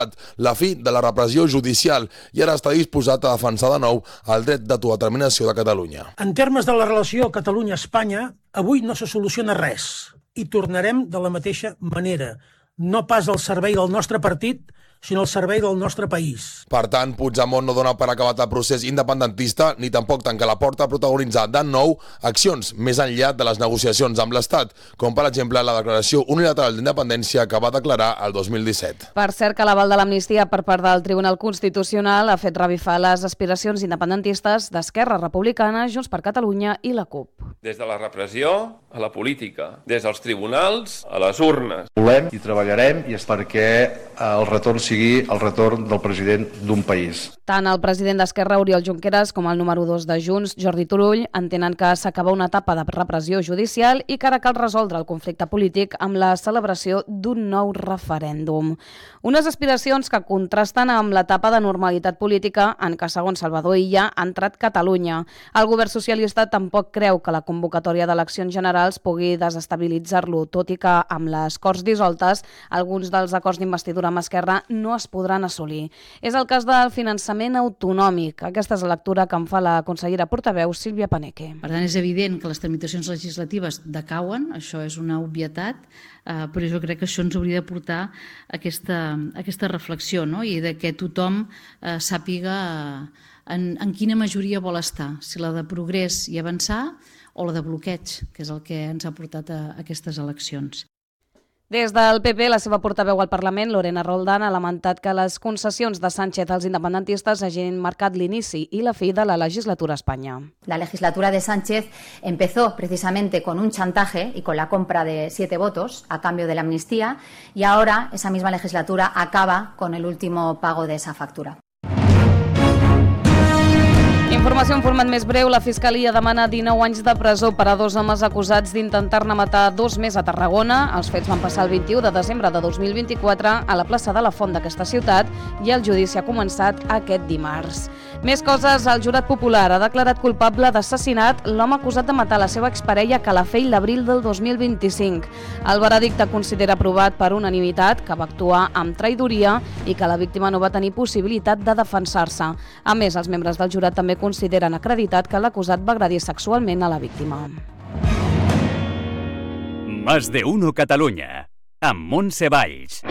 la fi de la repressió judicial i ara està disposat a defensar de nou el dret d'autodeterminació de Catalunya. En termes de la relació Catalunya-Espanya, avui no se soluciona res i tornarem de la mateixa manera, no pas al servei del nostre partit, sinó al servei del nostre país. Per tant, Puigdemont no dona per acabat el procés independentista ni tampoc tanca la porta a protagonitzar de nou accions més enllà de les negociacions amb l'Estat, com per exemple la declaració unilateral d'independència que va declarar el 2017. Per cert que l'aval de l'amnistia per part del Tribunal Constitucional ha fet revifar les aspiracions independentistes d'Esquerra Republicana, Junts per Catalunya i la CUP. Des de la repressió a la política, des dels tribunals a les urnes. Volem i treballarem i és perquè el retorn sigui el retorn del president d'un país. Tant el president d'Esquerra, Oriol Junqueras, com el número 2 de Junts, Jordi Turull, entenen que s'acaba una etapa de repressió judicial i que ara cal resoldre el conflicte polític amb la celebració d'un nou referèndum. Unes aspiracions que contrasten amb l'etapa de normalitat política en què, segons Salvador Illa, ha entrat Catalunya. El govern socialista tampoc creu que la convocatòria d'eleccions generals pugui desestabilitzar-lo, tot i que amb les Corts dissoltes, alguns dels acords d'investidura amb Esquerra no es podran assolir. És el cas del finançament autonòmic. Aquesta és la lectura que en fa la consellera portaveu Sílvia Paneque. Per tant, és evident que les tramitacions legislatives decauen, això és una obvietat, però jo crec que això ens hauria de portar a aquesta reflexió, no? I de que tothom sàpiga en quina majoria vol estar, si la de progrés i avançar o la de bloqueig, que és el que ens ha portat a aquestes eleccions. Des del PP, la seva portaveu al Parlament, Lorena Roldán, ha lamentat que les concessions de Sánchez als independentistes hagin marcat l'inici i la fi de la legislatura a Espanya. La legislatura de Sánchez empezó precisamente con un chantaje y con la compra de 7 votos a cambio de la amnistía y ahora esa misma legislatura acaba con el último pago de esa factura. Informació en format més breu. La Fiscalia demana 19 anys de presó per a 2 homes acusats d'intentar-ne matar 2 més a Tarragona. Els fets van passar el 21 de desembre de 2024 a la plaça de la Font d'aquesta ciutat i el judici ha començat aquest dimarts. Més coses. El jurat popular ha declarat culpable d'assassinat l'home acusat de matar la seva exparella Calafell l'abril del 2025. El veredicte considera aprovat per unanimitat que va actuar amb traïdoria i que la víctima no va tenir possibilitat de defensar-se. A més, els membres del jurat també consideren acreditat que l'acusat va agredir sexualment a la víctima. Más de uno Catalunya, amb Montse Valls.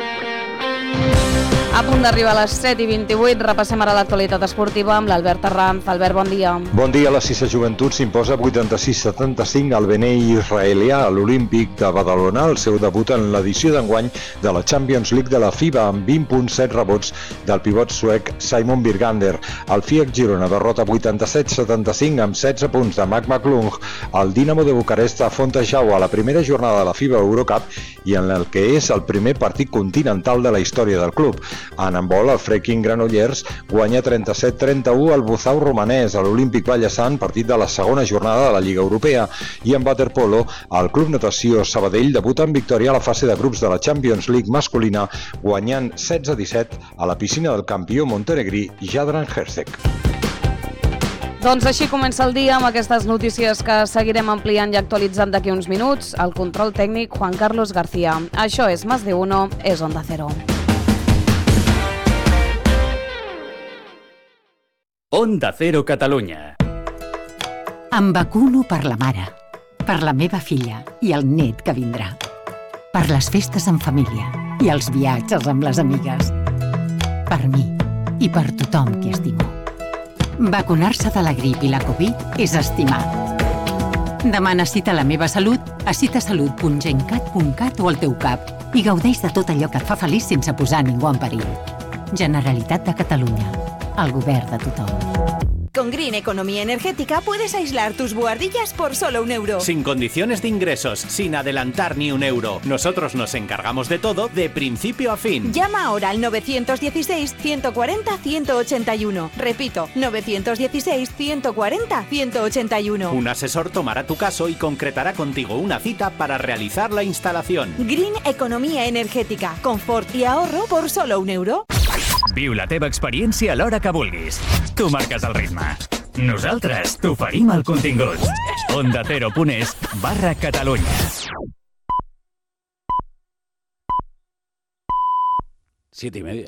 A punt d'arribar a les 7:28, repassem ara l'actualitat esportiva amb l'Albert Arranz. Albert, bon dia. Bon dia. La Cisa Joventut s'imposa 86-75 al Benei israelià a l'Olímpic de Badalona, el seu debut en l'edició d'enguany de la Champions League de la FIBA, amb 20.7 rebots del pivot suec Simon Birgander. El FIAC Girona derrota 87-75 amb 16 punts de Mac McClung al Dinamo de Bucarest a Fontejau a la primera jornada de la FIBA Eurocup i en el que és el primer partit continental de la història del club. En handbol, el Freaking Granollers guanya 37-31 al Buzau romanès a l'Olímpic Vallesant, partit de la segona jornada de la Lliga Europea. I en waterpolo, el Club Natació Sabadell debuta en victòria a la fase de grups de la Champions League masculina, guanyant 16-17 a la piscina del campió montenegrí Jadran Herzeg. Doncs així comença el dia amb aquestes notícies que seguirem ampliant i actualitzant d'aquí uns minuts. El control tècnic, Juan Carlos García. Això és Más de Uno, és Onda Cero. Onda Cero Catalunya. Em vacuno per la mare, per la meva filla i el net que vindrà, per les festes en família i els viatges amb les amigues, per mi i per tothom que estimo. Vacunar-se de la grip i la Covid és estimar. Demana cita a la meva salut a citasalut.gencat.cat o al teu CAP i gaudeix de tot allò que et fa feliç sense posar ningú en perill. Generalitat de Catalunya. El govern de tothom. Con Green Economía Energética puedes aislar tus buhardillas por solo €1. Sin condiciones de ingresos, sin adelantar ni €1. Nosotros nos encargamos de todo de principio a fin. Llama ahora al 916-140-181. Repito, 916-140-181. Un asesor tomará tu caso y concretará contigo una cita para realizar la instalación. Green Economía Energética. Confort i ahorro por solo €1. Viu la teva experiència a l'hora que vulguis. Tu marques el ritme. Nosaltres t'oferim el contingut. ondacero.es/Catalunya. 7:30.